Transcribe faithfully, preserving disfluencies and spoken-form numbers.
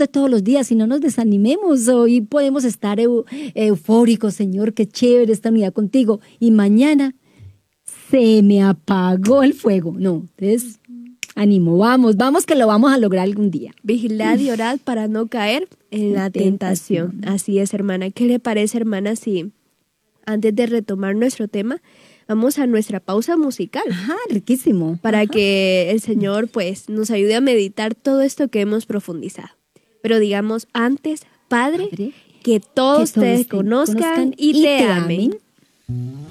de todos los días y no nos desanimemos. Hoy podemos estar eu, eufóricos, Señor, qué chévere esta unidad contigo. Y mañana se me apagó el fuego. No, entonces, ánimo, vamos, vamos que lo vamos a lograr algún día. Vigilad y orad para no caer en la tentación. tentación. Así es, hermana. ¿Qué le parece, hermana, si antes de retomar nuestro tema, vamos a nuestra pausa musical? Ajá, riquísimo. Para Ajá. que el Señor pues nos ayude a meditar todo esto que hemos profundizado. Pero digamos antes, Padre, Padre que todos que te conozcan, conozcan y, y te amen. amen.